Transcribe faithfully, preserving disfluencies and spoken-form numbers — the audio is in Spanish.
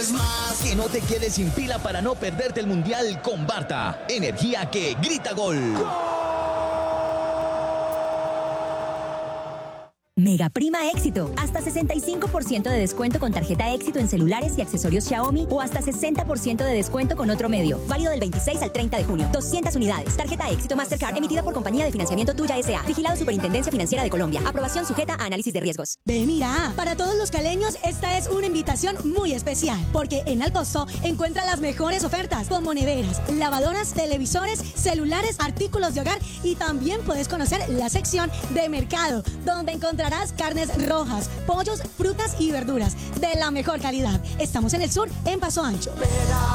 es más. Que no te quedes sin pila para no perderte el Mundial con Barta. Energía que grita gol. Mega Prima Éxito. Hasta sesenta y cinco por ciento de descuento con tarjeta Éxito en celulares y accesorios Xiaomi o hasta sesenta por ciento de descuento con otro medio. Válido del veintiséis al treinta de junio. doscientas unidades. Tarjeta Éxito Mastercard emitida por Compañía de Financiamiento Tuya S A. Vigilado Superintendencia Financiera de Colombia. Aprobación sujeta a análisis de riesgos. Ve, mira, para todos los caleños esta es una invitación muy especial, porque en Alcosto encuentra las mejores ofertas como neveras, lavadoras, televisores, celulares, artículos de hogar y también puedes conocer la sección de mercado, donde encontrarás carnes rojas, pollos, frutas y verduras de la mejor calidad. Estamos en el sur, en Paso Ancho.